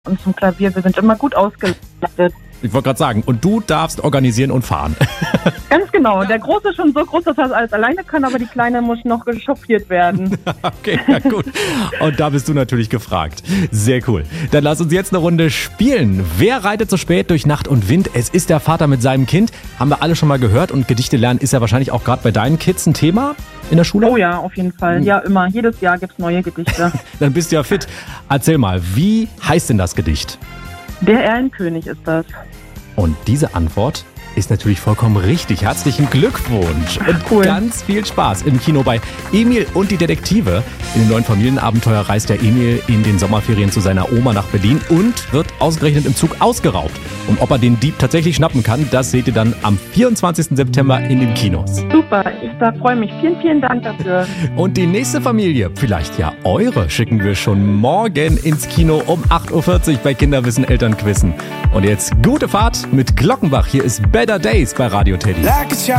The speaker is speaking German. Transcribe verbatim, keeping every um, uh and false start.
und zum Klavier. Wir sind immer gut ausgelastet. Ich wollte gerade sagen, und du darfst organisieren und fahren. Ganz genau. Der Große ist schon so groß, dass er das alles alleine kann, aber die Kleine muss noch chauffiert werden. Okay, ja gut. Und da bist du natürlich gefragt. Sehr cool. Dann lass uns jetzt eine Runde spielen. Wer reitet so spät durch Nacht und Wind? Es ist der Vater mit seinem Kind. Haben wir alle schon mal gehört. Und Gedichte lernen ist ja wahrscheinlich auch gerade bei deinen Kids ein Thema in der Schule? Oh ja, auf jeden Fall. Ja, immer. Jedes Jahr gibt es neue Gedichte. Dann bist du ja fit. Erzähl mal, wie heißt denn das Gedicht? Der Erlenkönig ist das. Und diese Antwort ist natürlich vollkommen richtig. Herzlichen Glückwunsch und cool. Ganz viel Spaß im Kino bei Emil und die Detektive. In dem neuen Familienabenteuer reist der Emil in den Sommerferien zu seiner Oma nach Berlin und wird ausgerechnet im Zug ausgeraubt. Und ob er den Dieb tatsächlich schnappen kann, das seht ihr dann am vierundzwanzigsten September in den Kinos. Super, ich da freue mich. Vielen, vielen Dank dafür. Und die nächste Familie, vielleicht ja eure, schicken wir schon morgen ins Kino um acht Uhr vierzig bei Kinderwissen Elternquizzen. Und jetzt gute Fahrt mit Glockenbach. Hier ist Better Days bei Radio Teddy.